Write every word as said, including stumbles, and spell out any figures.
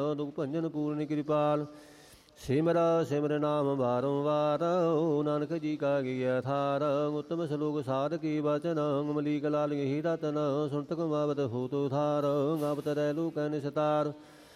ਦੁਖ ਭੰਜਨ ਪੂਰਨ ਕਿਰਪਾਲ। ਸਿਮਰ ਸਿਮਰ ਨਾਮ ਬਾਰੰਵਾਰ ਨਾਨਕ ਜੀ ਕਾ ਗਿਆ ਥਾਰ। ਉੱਤਮ ਸਲੋਕ ਸਾਧ ਕੀ ਬਚਨ ਮਲੀਕ ਲਾਲ ਹੀ ਰਤਨ ਸੁਣਤ ਕਮਾਵਤ ਹੋਤੁ ਥਾਰ। ਗਾਵਤ ਰਹਿ ਲੋਕੈ ਨਿਸਤਾਰ